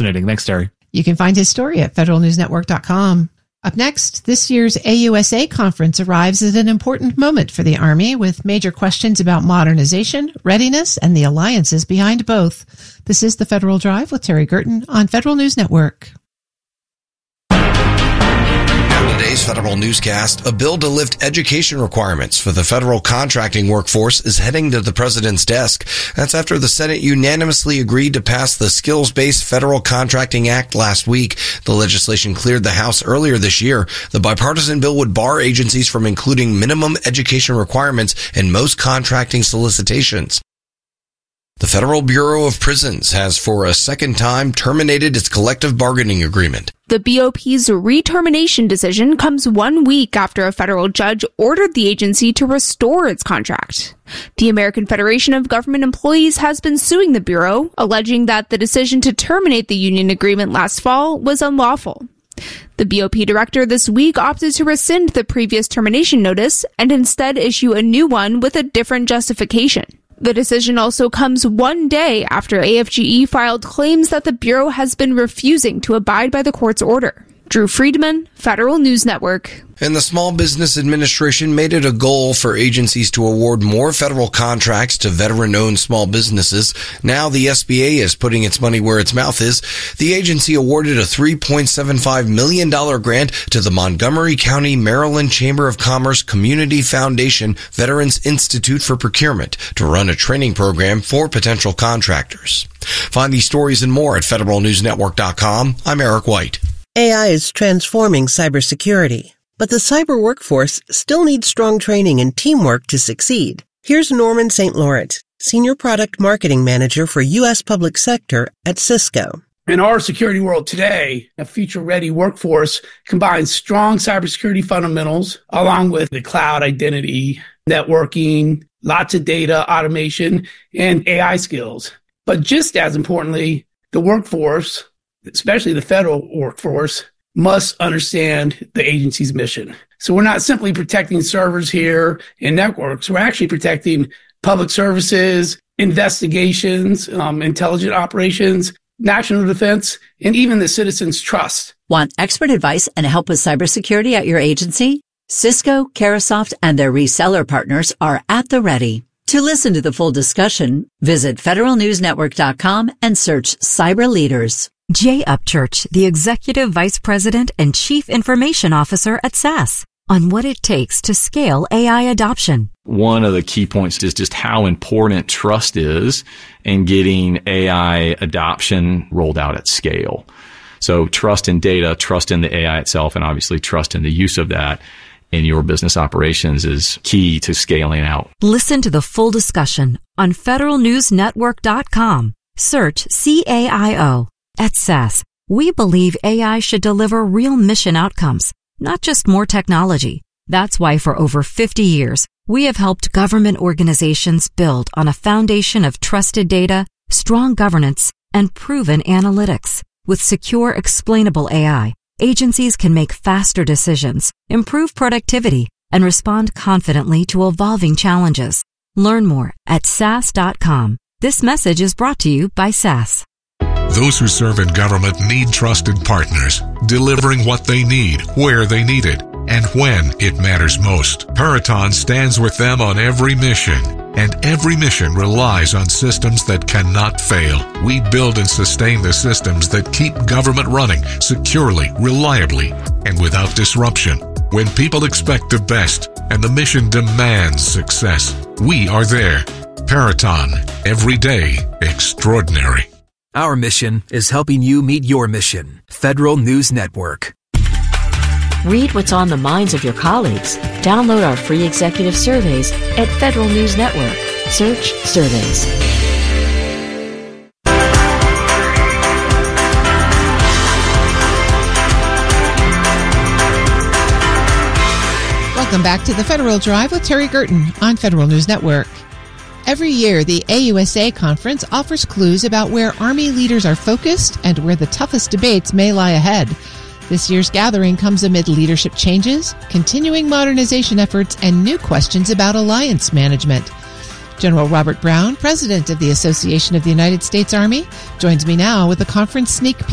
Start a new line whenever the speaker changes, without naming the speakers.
fascinating. Thanks, Terry.
You can find his story at federalnewsnetwork.com. Up next, this year's AUSA conference arrives at an important moment for the Army, with major questions about modernization, readiness, and the alliances behind both. This is the Federal Drive with Terry Gerton on Federal News Network.
On today's Federal Newscast, a bill to lift education requirements for the federal contracting workforce is heading to the president's desk. That's after the Senate unanimously agreed to pass the Skills-Based Federal Contracting Act last week. The legislation cleared the House earlier this year. The bipartisan bill would bar agencies from including minimum education requirements in most contracting solicitations. The Federal Bureau of Prisons has for a second time terminated its collective bargaining agreement.
The BOP's re-termination decision comes 1 week after a federal judge ordered the agency to restore its contract. The American Federation of Government Employees has been suing the Bureau, alleging that the decision to terminate the union agreement last fall was unlawful. The BOP director this week opted to rescind the previous termination notice and instead issue a new one with a different justification. The decision also comes 1 day after AFGE filed claims that the Bureau has been refusing to abide by the court's order. Drew Friedman, Federal News Network.
And the Small Business Administration made it a goal for agencies to award more federal contracts to veteran-owned small businesses. Now the SBA is putting its money where its mouth is. The agency awarded a $3.75 million grant to the Montgomery County, Maryland Chamber of Commerce Community Foundation Veterans Institute for Procurement to run a training program for potential contractors. Find these stories and more at federalnewsnetwork.com. I'm Eric White.
AI is transforming cybersecurity, but the cyber workforce still needs strong training and teamwork to succeed. Here's Norman St. Laurent, Senior Product Marketing Manager for U.S. Public Sector at Cisco.
In our security world today, a future-ready workforce combines strong cybersecurity fundamentals along with the cloud identity, networking, lots of data, automation, and AI skills. But just as importantly, the workforce, especially the federal workforce, must understand the agency's mission. So we're not simply protecting servers here and networks. We're actually protecting public services, investigations, intelligent operations, national defense, and even the citizens' trust.
Want expert advice and help with cybersecurity at your agency? Cisco, Carahsoft, and their reseller partners are at the ready. To listen to the full discussion, visit federalnewsnetwork.com and search Cyber Leaders.
Jay Upchurch, the Executive Vice President and Chief Information Officer at SAS, on what it takes to scale AI adoption.
One of the key points is just how important trust is in getting AI adoption rolled out at scale. So trust in data, trust in the AI itself, and obviously trust in the use of that in your business operations is key to scaling out.
Listen to the full discussion on federalnewsnetwork.com. Search CAIO. At SAS, we believe AI should deliver real mission outcomes, not just more technology. That's why for over 50 years, we have helped government organizations build on a foundation of trusted data, strong governance, and proven analytics. With secure, explainable AI, agencies can make faster decisions, improve productivity, and respond confidently to evolving challenges. Learn more at SAS.com. This message is brought to you by SAS.
Those who serve in government need trusted partners, delivering what they need, where they need it, and when it matters most. Peraton stands with them on every mission, and every mission relies on systems that cannot fail. We build and sustain the systems that keep government running securely, reliably, and without disruption. When people expect the best and the mission demands success, we are there. Peraton, every day extraordinary.
Our mission is helping you meet your mission. Federal News Network.
Read what's on the minds of your colleagues. Download our free executive surveys at Federal News Network. Search Surveys.
Welcome back to the Federal Drive with Terry Gerton on Federal News Network. Every year, the AUSA conference offers clues about where Army leaders are focused and where the toughest debates may lie ahead. This year's gathering comes amid leadership changes, continuing modernization efforts, and new questions about alliance management. General Robert Brown, president of the Association of the United States Army, joins me now with a conference sneak peek.